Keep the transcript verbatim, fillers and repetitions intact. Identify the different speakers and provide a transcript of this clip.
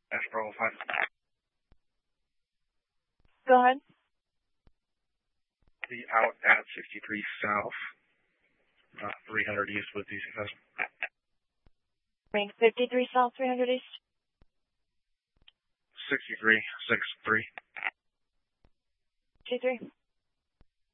Speaker 1: Dash Bravo five.
Speaker 2: Go ahead.
Speaker 1: The out at sixty-three south, uh, three hundred east with D success.
Speaker 2: Rank fifty-three south, three hundred east.
Speaker 1: sixty-three, six three.
Speaker 2: two three.